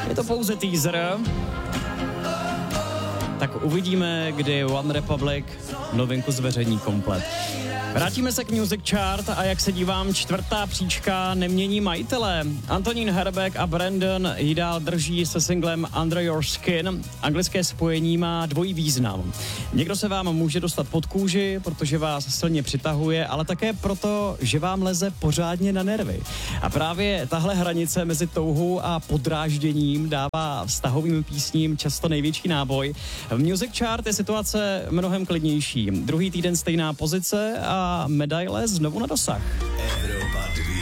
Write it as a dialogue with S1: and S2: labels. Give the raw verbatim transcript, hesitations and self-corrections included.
S1: Je to pouze teaser. Tak uvidíme, kdy One Republic novinku zveřejní komplet. Vrátíme se k Music Chart a jak se dívám, čtvrtá příčka nemění majitele. Antonín Herbeck a Brandon ji dál drží se singlem Under Your Skin. Anglické spojení má dvojí význam. Někdo se vám může dostat pod kůži, protože vás silně přitahuje, ale také proto, že vám leze pořádně na nervy. A právě tahle hranice mezi touhou a podrážděním dává vztahovým písním často největší náboj. V Music Chart je situace mnohem klidnější. Druhý týden stejná pozice a medaile znovu na dosah.
S2: Evropa dvě.